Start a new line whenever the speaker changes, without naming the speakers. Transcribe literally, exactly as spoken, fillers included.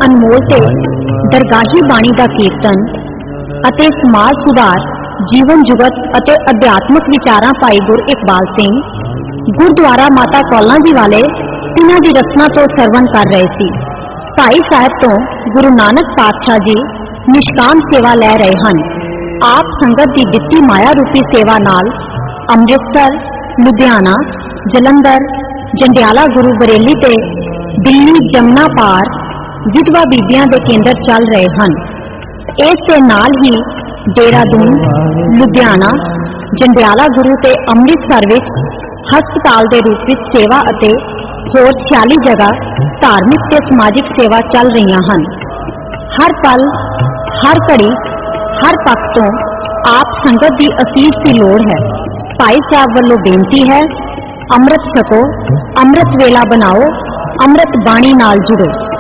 अनमोल ते दरगाही बाणी का कीर्तन ਅਤੇ समाज सुधार जीवन जुगत ਅਤੇ अध्यात्मक विचारां भाई गुर इकबाल सिंह गुरुद्वारा माता कौलां जी वाले तिन्हां दी रचना तो सरवण कर रहे सी। भाई साहब तो गुरु नानक पातशाह जी निष्काम सेवा लै रहे हैं। आप संगत की दित्ती माया रूपी सेवा नाल अमृतसर, लुधियाना, जलंधर, जंडियाला, गुरु बरेली ते दिल्ली जमुना पार विधवा बीबियां दे केंद्र चल रहे हैं। इस दे नाल ही देहरादून, लुधियाना, जंडियाला गुरु ते अमृतसर विच हस्पताल के रूप में सेवा अते होर छियाली जगह धार्मिक ते समाजिक सेवा चल रही हैं। हर पल, हर घड़ी, हर पक्ष तो आप संगत की असीस की लोड़ है। भाई साहब वालों बेनती है, अमृत छको, अमृत वेला बनाओ, अमृत बाणी नाल जुड़ो।